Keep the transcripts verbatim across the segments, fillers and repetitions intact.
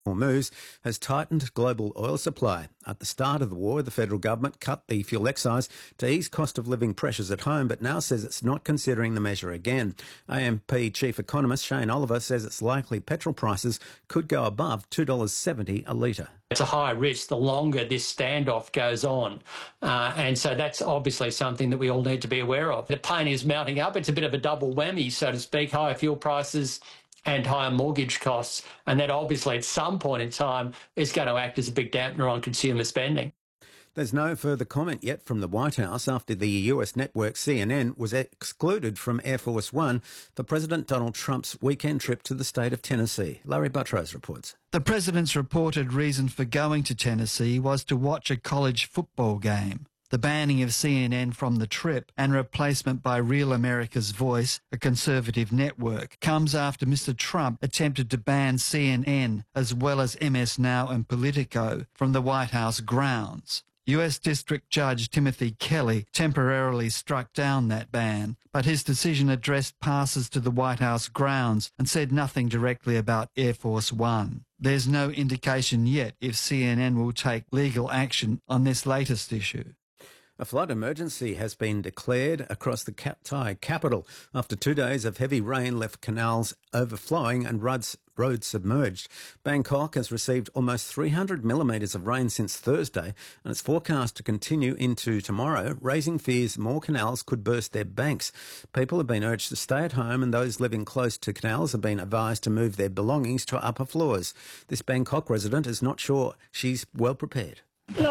Hormuz has tightened global oil supply. At the start of the war, the federal government cut the fuel excise to ease cost of living pressures at home, but now says it's not considering the measure again. A M P chief economist Shane Oliver says it's likely petrol prices could go above two dollars seventy a litre. It's a high risk the longer this standoff goes on. Uh, and so that's obviously something that we all need to be aware of. The pain is mounting up. It's a bit of a double whammy, so to speak, higher fuel prices and higher mortgage costs. And that obviously at some point in time is going to act as a big dampener on consumer spending. There's no further comment yet from the White House after the U S network C N N was excluded from Air Force One for President Donald Trump's weekend trip to the state of Tennessee. Larry Buttrose reports. The president's reported reason for going to Tennessee was to watch a college football game. The banning of C N N from the trip and replacement by Real America's Voice, a conservative network, comes after Mister Trump attempted to ban C N N as well as M S Now and Politico from the White House grounds. U S District Judge Timothy Kelly temporarily struck down that ban, but his decision addressed passes to the White House grounds and said nothing directly about Air Force One. There's no indication yet if C N N will take legal action on this latest issue. A flood emergency has been declared across the Thai capital after two days of heavy rain left canals overflowing and roads, roads submerged. Bangkok has received almost three hundred millimetres of rain since Thursday, and it's forecast to continue into tomorrow, raising fears more canals could burst their banks. People have been urged to stay at home, and those living close to canals have been advised to move their belongings to upper floors. This Bangkok resident is not sure she's well prepared.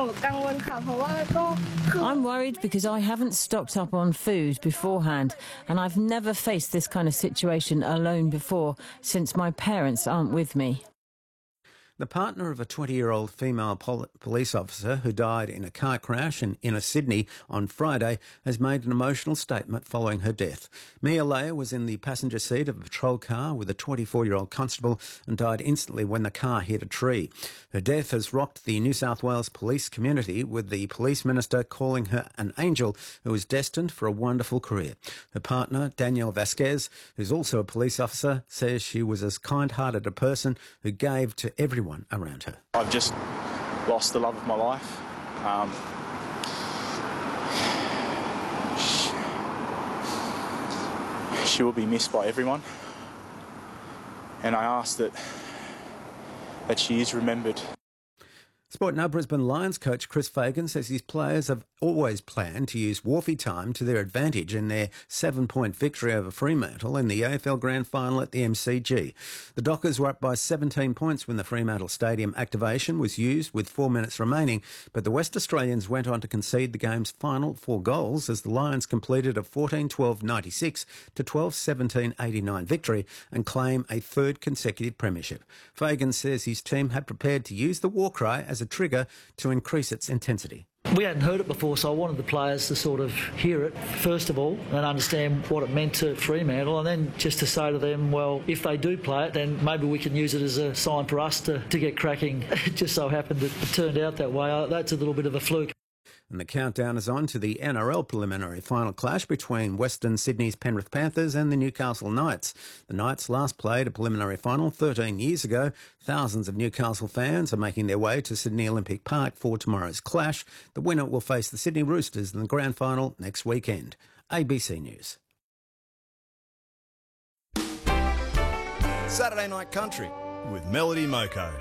I'm worried because I haven't stocked up on food beforehand, and I've never faced this kind of situation alone before since my parents aren't with me. The partner of a twenty-year-old female pol- police officer who died in a car crash in inner Sydney on Friday has made an emotional statement following her death. Mia Leah was in the passenger seat of a patrol car with a twenty-four-year-old constable and died instantly when the car hit a tree. Her death has rocked the New South Wales police community, with the police minister calling her an angel who was destined for a wonderful career. Her partner, Danielle Vasquez, who's also a police officer, says she was as kind-hearted a person who gave to everyone around her. I've just lost the love of my life. Um, she, she will be missed by everyone, and I ask that that she is remembered. Sport Now Brisbane Lions coach Chris Fagan says his players have always planned to use Wharfie time to their advantage in their seven-point victory over Fremantle in the A F L Grand Final at the M C G. The Dockers were up by seventeen points when the Fremantle Stadium activation was used with four minutes remaining, but the West Australians went on to concede the game's final four goals as the Lions completed a fourteen twelve ninety-six to twelve seventeen eighty-nine victory and claim a third consecutive premiership. Fagan says his team had prepared to use the war cry as a trigger to increase its intensity. We hadn't heard it before, so I wanted the players to sort of hear it, first of all, and understand what it meant to Fremantle, and then just to say to them, well, if they do play it, then maybe we can use it as a sign for us to, to get cracking. It just so happened that it turned out that way. That's a little bit of a fluke. And the countdown is on to the N R L preliminary final clash between Western Sydney's Penrith Panthers and the Newcastle Knights. The Knights last played a preliminary final thirteen years ago. Thousands of Newcastle fans are making their way to Sydney Olympic Park for tomorrow's clash. The winner will face the Sydney Roosters in the grand final next weekend. A B C News. Saturday Night Country with Melody Moko.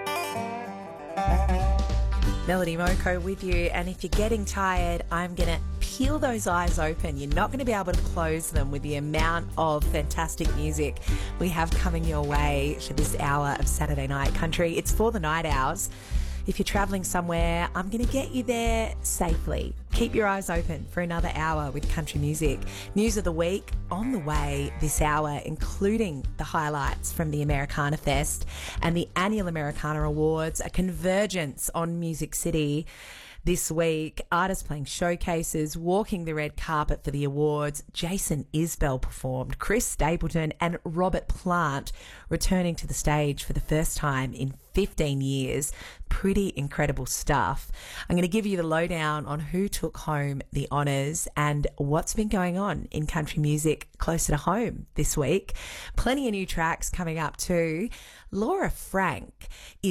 Melody Moko with you, and if you're getting tired, I'm going to peel those eyes open. You're not going to be able to close them with the amount of fantastic music we have coming your way for this hour of Saturday Night Country. It's for the night hours. If you're travelling somewhere, I'm going to get you there safely. Keep your eyes open for another hour with country music. News of the week on the way this hour, including the highlights from the Americana Fest and the annual Americana Awards, a convergence on Music City. This week, artists playing showcases, walking the red carpet for the awards. Jason Isbell performed, Chris Stapleton and Robert Plant returning to the stage for the first time in fifteen years. Pretty incredible stuff. I'm going to give you the lowdown on who took home the honours and what's been going on in country music closer to home this week. Plenty of new tracks coming up too. Laura Frank is